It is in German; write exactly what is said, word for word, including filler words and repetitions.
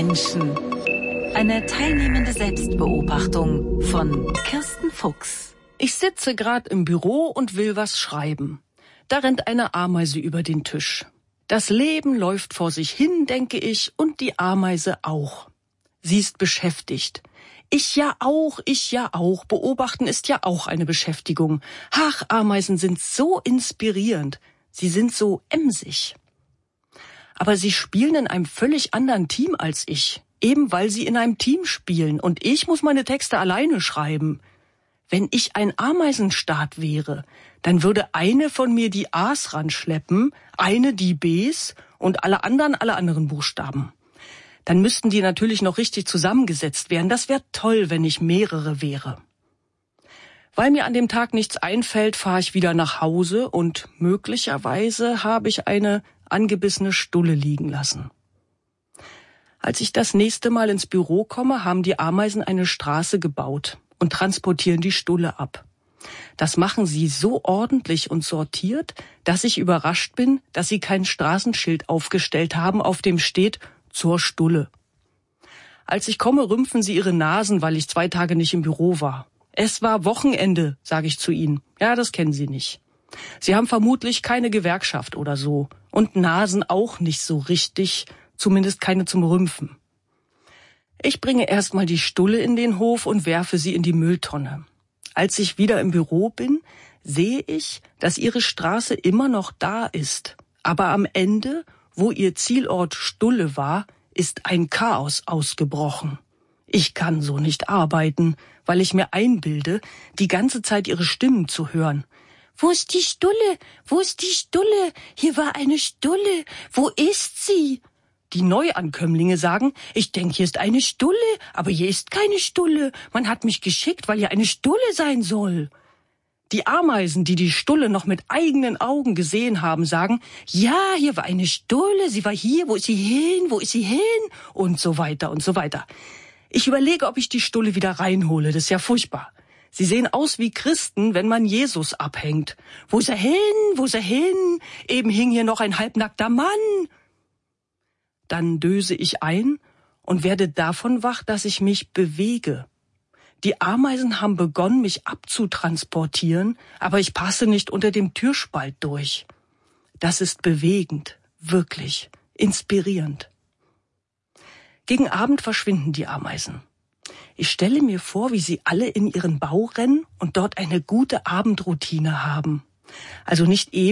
Menschen. Eine teilnehmende Selbstbeobachtung von Kirsten Fuchs. Ich sitze gerade im Büro und will was schreiben. Da rennt eine Ameise über den Tisch. Das Leben läuft vor sich hin, denke ich, und die Ameise auch. Sie ist beschäftigt. Ich ja auch, ich ja auch. Beobachten ist ja auch eine Beschäftigung. Ach, Ameisen sind so inspirierend. Sie sind so emsig. Aber sie spielen in einem völlig anderen Team als ich. Eben weil sie in einem Team spielen und ich muss meine Texte alleine schreiben. Wenn ich ein Ameisenstaat wäre, dann würde eine von mir die A's ranschleppen, eine die B's und alle anderen alle anderen Buchstaben. Dann müssten die natürlich noch richtig zusammengesetzt werden. Das wäre toll, wenn ich mehrere wäre. Weil mir an dem Tag nichts einfällt, fahre ich wieder nach Hause und möglicherweise habe ich eine angebissene Stulle liegen lassen. Als ich das nächste Mal ins Büro komme, haben die Ameisen eine Straße gebaut und transportieren die Stulle ab. Das machen sie so ordentlich und sortiert, dass ich überrascht bin, dass sie kein Straßenschild aufgestellt haben, auf dem steht zur Stulle. Als ich komme, rümpfen sie ihre Nasen, weil ich zwei Tage nicht im Büro war. Es war Wochenende, sage ich zu ihnen. Ja, das kennen sie nicht. Sie haben vermutlich keine Gewerkschaft oder so. Und Nasen auch nicht so richtig, zumindest keine zum Rümpfen. Ich bringe erstmal die Stulle in den Hof und werfe sie in die Mülltonne. Als ich wieder im Büro bin, sehe ich, dass ihre Straße immer noch da ist. Aber am Ende, wo ihr Zielort Stulle war, ist ein Chaos ausgebrochen. Ich kann so nicht arbeiten, weil ich mir einbilde, die ganze Zeit ihre Stimmen zu hören. Wo ist die Stulle? Wo ist die Stulle? Hier war eine Stulle. Wo ist sie? Die Neuankömmlinge sagen, ich denke, hier ist eine Stulle, aber hier ist keine Stulle. Man hat mich geschickt, weil hier eine Stulle sein soll. Die Ameisen, die die Stulle noch mit eigenen Augen gesehen haben, sagen, ja, hier war eine Stulle, sie war hier, wo ist sie hin, wo ist sie hin? Und so weiter und so weiter. Ich überlege, ob ich die Stulle wieder reinhole, das ist ja furchtbar. Sie sehen aus wie Christen, wenn man Jesus abhängt. Wo ist er hin, wo ist er hin? Eben hing hier noch ein halbnackter Mann. Dann döse ich ein und werde davon wach, dass ich mich bewege. Die Ameisen haben begonnen, mich abzutransportieren, aber ich passe nicht unter dem Türspalt durch. Das ist bewegend, wirklich, inspirierend. Gegen Abend verschwinden die Ameisen. Ich stelle mir vor, wie sie alle in ihren Bau rennen und dort eine gute Abendroutine haben. Also nicht ewig